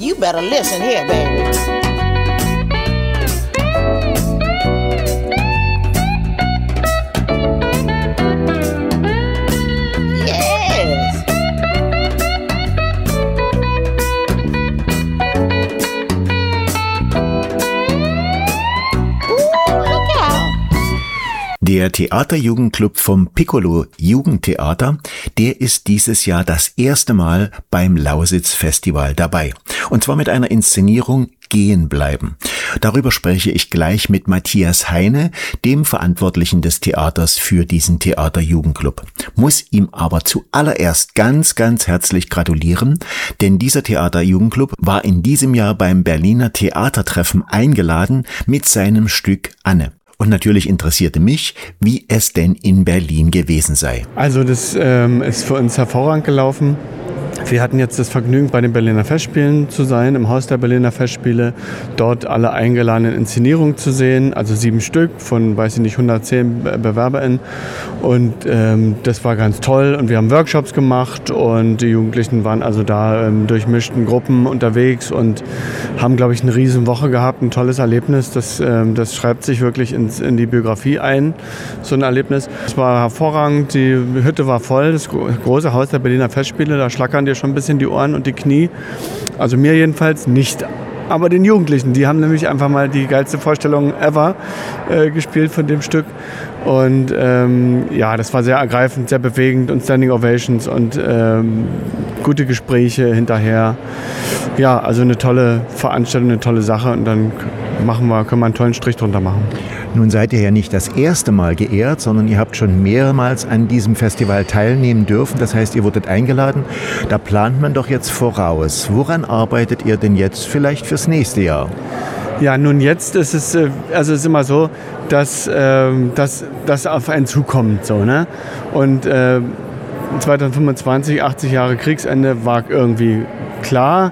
you better listen here, baby. Der Theaterjugendclub vom Piccolo Jugendtheater, der ist dieses Jahr das erste Mal beim Lausitz Festival dabei. Und zwar mit einer Inszenierung Gehen bleiben. Darüber spreche ich gleich mit Matthias Heine, dem Verantwortlichen des Theaters für diesen Theaterjugendclub. Muss ihm aber zuallererst ganz, ganz herzlich gratulieren, denn dieser Theaterjugendclub war in diesem Jahr beim Berliner Theatertreffen eingeladen mit seinem Stück Anne. Und natürlich interessierte mich, wie es denn in Berlin gewesen sei. Also das ist für uns hervorragend gelaufen. Wir hatten jetzt das Vergnügen, bei den Berliner Festspielen zu sein, im Haus der Berliner Festspiele, dort alle eingeladenen Inszenierungen zu sehen, also 7 Stück von, 110 BewerberInnen. Und das war ganz toll und wir haben Workshops gemacht und die Jugendlichen waren also da durchmischten Gruppen unterwegs und haben, glaube ich, eine riesen Woche gehabt, ein tolles Erlebnis. Das schreibt sich wirklich in die Biografie ein, so ein Erlebnis. Es war hervorragend, die Hütte war voll, das große Haus der Berliner Festspiele, da schlackern dir schon ein bisschen die Ohren und die Knie. Also mir jedenfalls nicht. Aber den Jugendlichen, die haben nämlich einfach mal die geilste Vorstellung ever gespielt von dem Stück. Und das war sehr ergreifend, sehr bewegend und Standing Ovations und gute Gespräche hinterher. Ja, also eine tolle Veranstaltung, eine tolle Sache und dann können wir einen tollen Strich drunter machen. Nun seid ihr ja nicht das erste Mal geehrt, sondern ihr habt schon mehrmals an diesem Festival teilnehmen dürfen. Das heißt, ihr wurdet eingeladen. Da plant man doch jetzt voraus. Woran arbeitet ihr denn jetzt vielleicht fürs nächste Jahr? Ja, nun jetzt ist es, es ist immer so, dass das auf einen zukommt. So, ne? Und 2025, 80 Jahre Kriegsende, war irgendwie klar.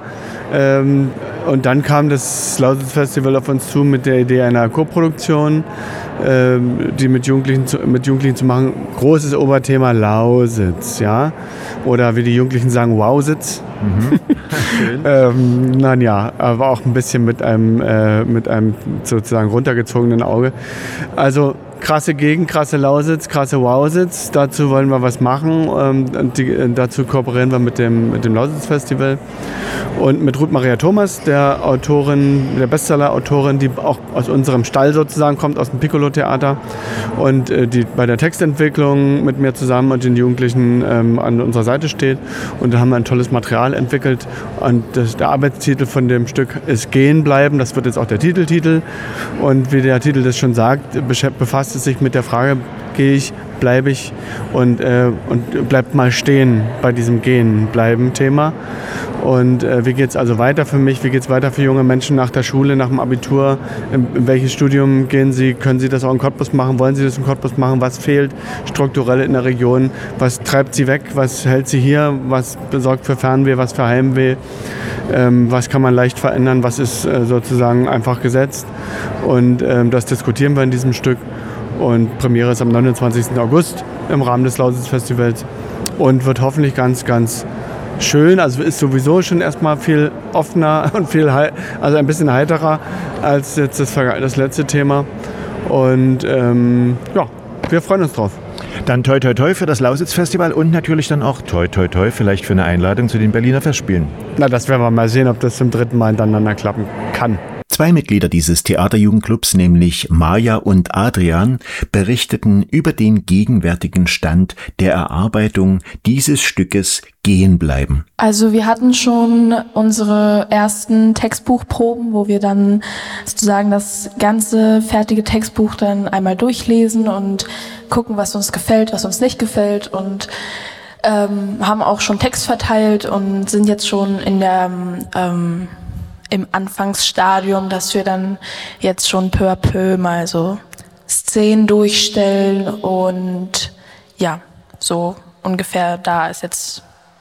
Und dann kam das Lausitz Festival auf uns zu mit der Idee einer Co-Produktion, die mit Jugendlichen zu machen. Großes Oberthema Lausitz, ja. Oder wie die Jugendlichen sagen, Wowsitz. Schön. Aber auch ein bisschen mit einem sozusagen runtergezogenen Auge. Also krasse Gegend, krasse Lausitz, krasse Wowsitz. Dazu wollen wir was machen. Dazu kooperieren wir mit dem Lausitz Festival. Und mit Ruth Maria Thomas, der Bestseller-Autorin, die auch aus unserem Stall sozusagen kommt, aus dem Piccolo-Theater. Und die bei der Textentwicklung mit mir zusammen und den Jugendlichen an unserer Seite steht. Und da haben wir ein tolles Material entwickelt. Und der Arbeitstitel von dem Stück ist Gehen bleiben. Das wird jetzt auch der Titeltitel. Und wie der Titel das schon sagt, befasst es sich mit der Frage, gehe ich, bleibe ich und bleibt mal stehen bei diesem Gehen-Bleiben-Thema. Und wie geht es also weiter für mich? Wie geht es weiter für junge Menschen nach der Schule, nach dem Abitur? In welches Studium gehen sie? Können sie das auch in Cottbus machen? Wollen sie das in Cottbus machen? Was fehlt strukturell in der Region? Was treibt sie weg? Was hält sie hier? Was besorgt für Fernweh? Was für Heimweh? Was kann man leicht verändern? Was ist sozusagen einfach gesetzt? Und das diskutieren wir in diesem Stück. Und Premiere ist am 29. August im Rahmen des Lausitz Festivals und wird hoffentlich ganz, ganz schön. Also ist sowieso schon erstmal viel offener und also ein bisschen heiterer als jetzt das letzte Thema. Und wir freuen uns drauf. Dann toi toi toi für das Lausitz Festival und natürlich dann auch toi toi toi vielleicht für eine Einladung zu den Berliner Festspielen. Na, das werden wir mal sehen, ob das zum 3. Mal hintereinander klappen kann. 2 Mitglieder dieses Theaterjugendclubs, nämlich Maja und Adrian, berichteten über den gegenwärtigen Stand der Erarbeitung dieses Stückes Gehen bleiben. Also wir hatten schon unsere ersten Textbuchproben, wo wir dann sozusagen das ganze fertige Textbuch dann einmal durchlesen und gucken, was uns gefällt, was uns nicht gefällt und haben auch schon Text verteilt und sind jetzt schon in der im Anfangsstadium, dass wir dann jetzt schon peu à peu mal so Szenen durchstellen und ja, so ungefähr da ist jetzt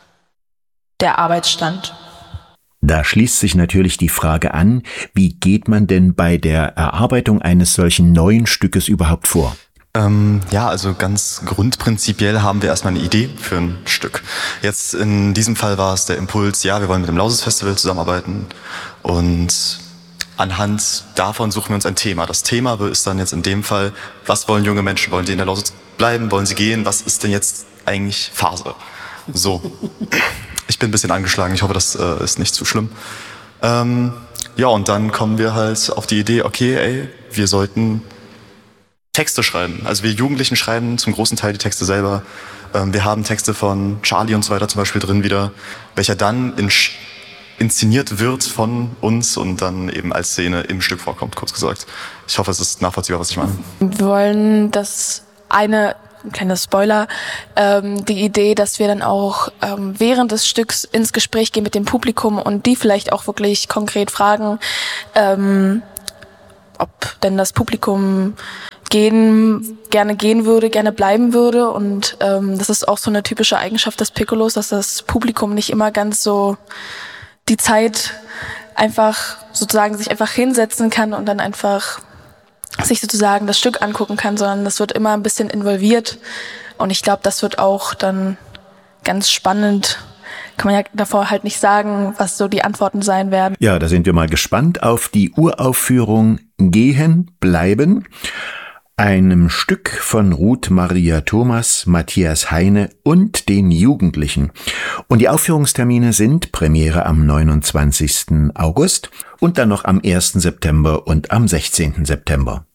der Arbeitsstand. Da schließt sich natürlich die Frage an, wie geht man denn bei der Erarbeitung eines solchen neuen Stückes überhaupt vor? Ja, also ganz grundprinzipiell haben wir erstmal eine Idee für ein Stück. Jetzt in diesem Fall war es der Impuls, ja, wir wollen mit dem Lausitz-Festival zusammenarbeiten und anhand davon suchen wir uns ein Thema. Das Thema ist dann jetzt in dem Fall, was wollen junge Menschen? Wollen die in der Lausitz bleiben? Wollen sie gehen? Was ist denn jetzt eigentlich Phase? So, ich bin ein bisschen angeschlagen, ich hoffe, das ist nicht zu schlimm. Ja, und dann kommen wir halt auf die Idee, okay, wir sollten Texte schreiben. Also wir Jugendlichen schreiben zum großen Teil die Texte selber. Wir haben Texte von Charlie und so weiter zum Beispiel drin wieder, welcher dann inszeniert wird von uns und dann eben als Szene im Stück vorkommt, kurz gesagt. Ich hoffe, es ist nachvollziehbar, was ich meine. Wir wollen ein kleiner Spoiler, die Idee, dass wir dann auch während des Stücks ins Gespräch gehen mit dem Publikum und die vielleicht auch wirklich konkret fragen, ob denn das Publikum gerne gehen würde, gerne bleiben würde. Und das ist auch so eine typische Eigenschaft des Piccolos, dass das Publikum nicht immer ganz so die Zeit einfach sozusagen sich einfach hinsetzen kann und dann einfach sich sozusagen das Stück angucken kann, sondern das wird immer ein bisschen involviert. Und ich glaube, das wird auch dann ganz spannend. Kann man ja davor halt nicht sagen, was so die Antworten sein werden. Ja, da sind wir mal gespannt auf die Uraufführung Gehen, Bleiben, einem Stück von Ruth Maria Thomas, Matthias Heine und den Jugendlichen. Und die Aufführungstermine sind Premiere am 29. August und dann noch am 1. September und am 16. September.